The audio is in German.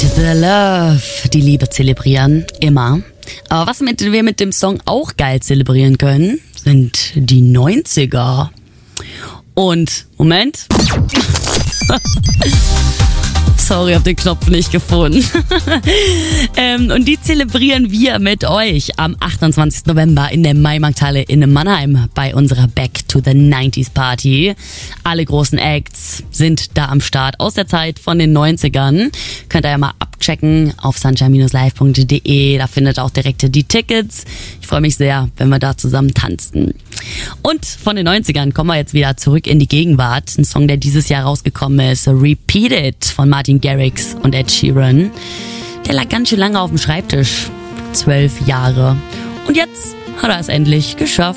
The Love, die Liebe zelebrieren, immer. Aber was wir mit dem Song auch geil zelebrieren können, sind die 90er. Und, Moment. Sorry, hab den Knopf nicht gefunden. Und die zelebrieren wir mit euch am 28. November in der Maimarkthalle in Mannheim bei unserer Back to the 90s Party. Alle großen Acts sind da am Start aus der Zeit von den 90ern. Könnt ihr ja mal abchecken auf sunshine-live.de. Da findet ihr auch direkt die Tickets. Ich freue mich sehr, wenn wir da zusammen tanzen. Und von den 90ern kommen wir jetzt wieder zurück in die Gegenwart. Ein Song, der dieses Jahr rausgekommen ist, Repeat It von Martin Garrix und Ed Sheeran. Der lag ganz schön lange auf dem Schreibtisch. 12 Jahre. Und jetzt hat er es endlich geschafft.